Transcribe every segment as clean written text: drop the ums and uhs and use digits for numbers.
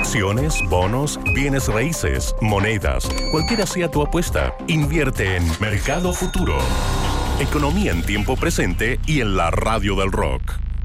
Acciones, bonos, bienes raíces, monedas, cualquiera sea tu apuesta, invierte en Mercado Futuro. Economía en tiempo presente y en la radio del rock.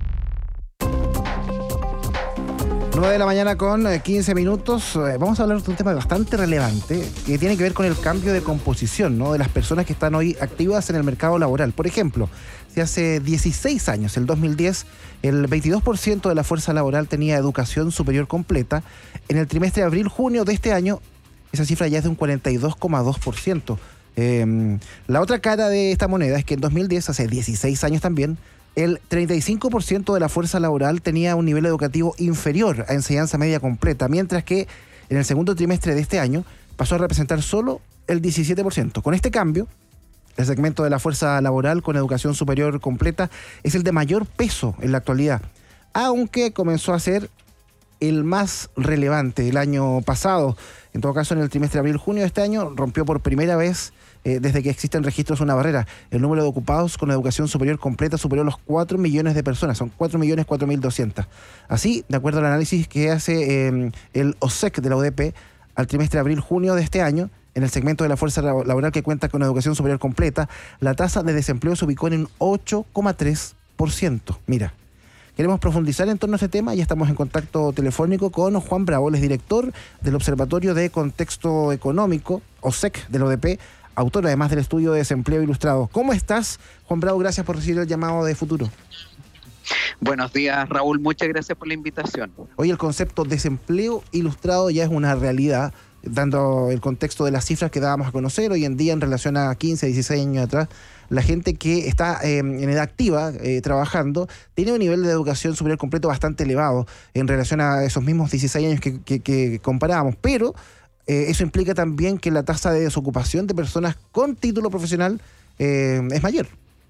9 de la mañana con 15 minutos. Vamos a hablar de un tema bastante relevante que tiene que ver con el cambio de composición, ¿no?, de las personas que están hoy activas en el mercado laboral. Por ejemplo, si hace 16 años, el 2010, el 22% de la fuerza laboral tenía educación superior completa, en el trimestre de abril-junio de este año, esa cifra ya es de un 42,2%. La otra cara de esta moneda es que en 2010, hace 16 años también, el 35% de la fuerza laboral tenía un nivel educativo inferior a enseñanza media completa, mientras que en el segundo trimestre de este año pasó a representar solo el 17%. Con este cambio, el segmento de la fuerza laboral con educación superior completa es el de mayor peso en la actualidad, aunque comenzó a ser el más relevante el año pasado. En todo caso, en el trimestre de abril-junio de este año rompió por primera vez desde que existen registros una barrera. El número de ocupados con educación superior completa superó los 4 millones de personas, son 4.004.200. Así, de acuerdo al análisis que hace el OSEC de la UDP, al trimestre de abril-junio de este año, en el segmento de la fuerza laboral que cuenta con educación superior completa, la tasa de desempleo se ubicó en un 8,3%. Mira, queremos profundizar en torno a este tema. Ya estamos en contacto telefónico con Juan Bravo, él es director del Observatorio de Contexto Económico, OSEC, de la ODP, autor además del estudio de desempleo ilustrado. ¿Cómo estás, Juan Bravo? Gracias por recibir el llamado de Futuro. Buenos días, Raúl. Muchas gracias por la invitación. Hoy el concepto desempleo ilustrado ya es una realidad, dando el contexto de las cifras que dábamos a conocer hoy en día en relación a 15, 16 años atrás. La gente que está en edad activa, trabajando, tiene un nivel de educación superior completo bastante elevado en relación a esos mismos 16 años que comparábamos, pero eso implica también que la tasa de desocupación de personas con título profesional es mayor.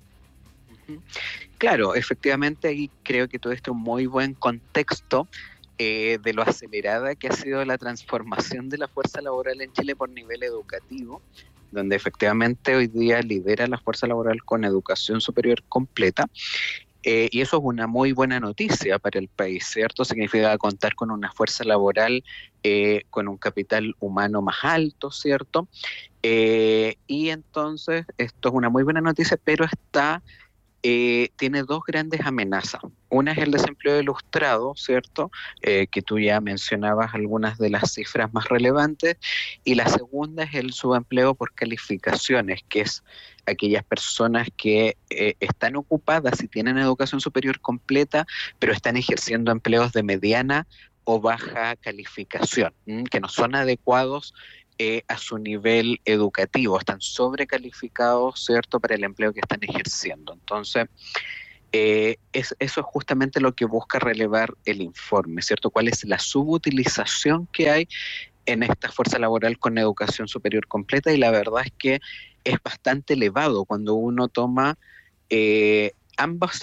Claro, efectivamente, ahí creo que todo esto es un muy buen contexto de lo acelerada que ha sido la transformación de la fuerza laboral en Chile por nivel educativo, donde efectivamente hoy día lidera la fuerza laboral con educación superior completa. Y eso es una muy buena noticia para el país, ¿cierto? Significa contar con una fuerza laboral con un capital humano más alto, ¿cierto? Y entonces esto es una muy buena noticia, pero tiene dos grandes amenazas. Una es el desempleo ilustrado, ¿cierto? Que tú ya mencionabas algunas de las cifras más relevantes. Y la segunda es el subempleo por calificaciones, que es aquellas personas que están ocupadas y tienen educación superior completa, pero están ejerciendo empleos de mediana o baja calificación, que no son adecuados a su nivel educativo, están sobrecalificados, ¿cierto?, para el empleo que están ejerciendo. Entonces, eso es justamente lo que busca relevar el informe, ¿cierto? ¿Cuál es la subutilización que hay en esta fuerza laboral con educación superior completa? Y la verdad es que es bastante elevado cuando uno toma ambas